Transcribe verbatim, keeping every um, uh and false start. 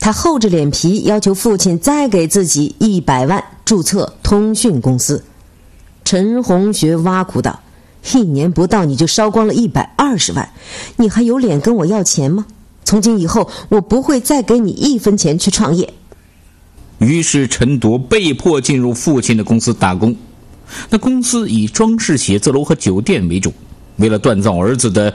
他厚着脸皮要求父亲再给自己一百万注册通讯公司。陈红学挖苦道：一年不到你就烧光了一百二十万，你还有脸跟我要钱吗？从今以后我不会再给你一分钱去创业。 于是陈铎被迫进入父亲的公司打工。那公司以装饰写字楼和酒店为主，为了锻造儿子的